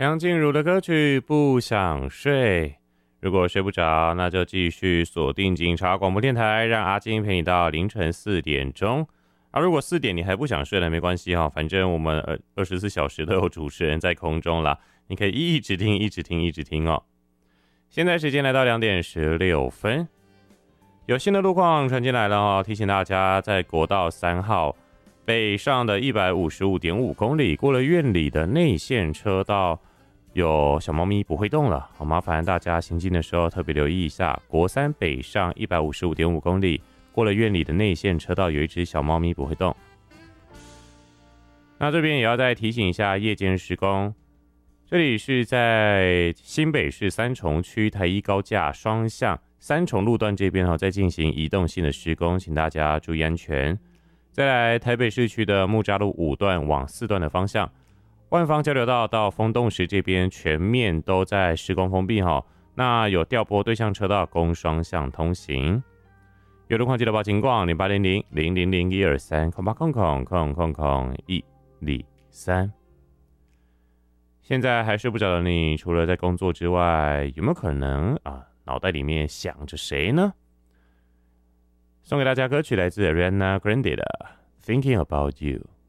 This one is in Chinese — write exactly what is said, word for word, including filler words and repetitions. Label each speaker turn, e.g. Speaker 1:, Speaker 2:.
Speaker 1: 梁静茹的歌曲《不想睡》，如果睡不着，那就继续锁定警察广播电台，让阿金陪你到凌晨四点钟。啊，如果四点你还不想睡了，没关系哈，反正我们呃二十四小时都有主持人在空中啦，你可以一直听，一直听，一直听哦。现在时间来到两点十六分，有新的路况传进来了哦，提醒大家，在国道三号北上的一百五十五点五公里，过了院里的内线车道，有小猫咪不会动了，好麻烦大家行进的时候特别留意一下。国三北上一百五十五点五公里，过了院里的内线车道，有一只小猫咪不会动。那这边也要再提醒一下夜间施工，这里是在新北市三重区台一高架双向三重路段这边在进行移动性的施工，请大家注意安全。再来台北市区的木栅路五段往四段的方向，万芳交流道到丰洞石这边全面都在施工封闭哈，那有调拨对向车道供双向通行。有路况记得报警广零八零零零零零一二三空八空空空空空一零三。现在还睡不着的你，除了在工作之外，有没有可能啊脑袋里面想着谁呢？送给大家歌曲来自 Ariana Grande 的《Thinking About You》。